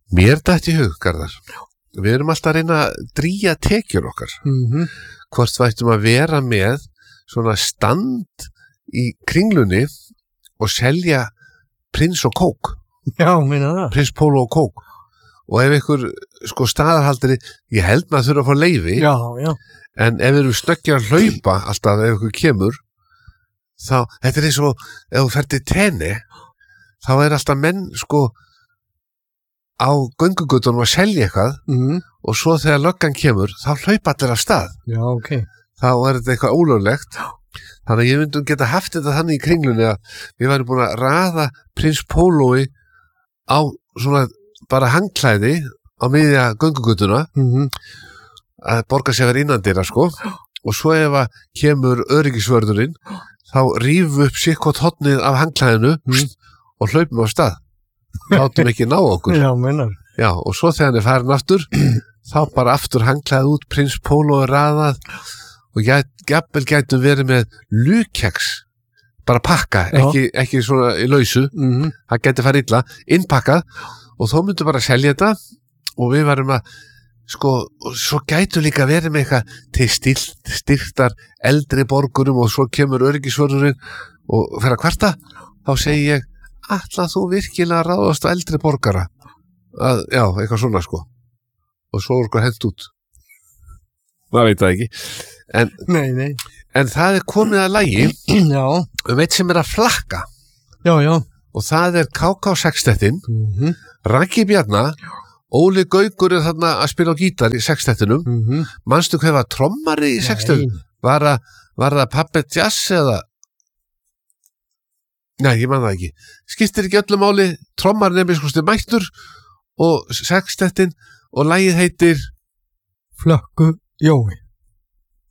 Mér datt í hug, Garðar. Við erum alltaf að reyna að drýja tekjur okkar. Hvort við ættum að vera með svona stand í Kringlunni og selja Prins og kók. Já, meina það. Prins Pólo og kók. Og ef ykkur, staðarhaldari, ég held maður þurfa að fá leyfi. Já, já. En ef við erum snöggja að hlaupa alltaf ef ykkur kemur, þá, þetta eins og, ef þú fer til tenni, þá alltaf menn, á göngugutunum að selja eitthvað og svo þegar löggan kemur, þá hlaupa allir af stað. Já, ok. Þá þetta eitthvað ólöglegt. Þannig að ég myndum geta haft þetta þannig í Kringlunni að við værum búin að raða Prins Pólói á svona bara hangklæði á miðja göngugutuna að borga sér verið innandira og svo ef að kemur öryggisvörðurinn þá rífum upp sikkot hotnið af hangklæðinu og hlaupum af stað. Látum ekki ná okkur. Já, meinar. Já, og svo þegar hann farin aftur þá bara aftur hangklæði út, Prins Pólói raðað og jafnvel gætum verið með lukeks, bara pakka, ekki svona í lausu, það gæti farið illa, innpakkað og þó myndum bara að selja þetta og við varum að, svo gætu líka verið með eitthvað til styrktar eldri borgurum og svo kemur öryggisvörðurinn og fer að kvarta, þá segi ég, ætla þú virkilega að ráðast á eldri borgara? Já, eitthvað svona og svo hent út. Það veit það ekki. Nei. En það komið að lagi eitt sem að flakka. Já. Og það KK Sextettin, Raggi Bjarna, Óli Gaukur þarna að spila á gítar í sextettinum. Manstu hvað var trommari í sextettinum? Var það Puppet Jazz eða? Nei, ég man það ekki. Skiptir ekki öllu máli, trommarinn mættur og sextettin og lagið heitir Flökku Jói.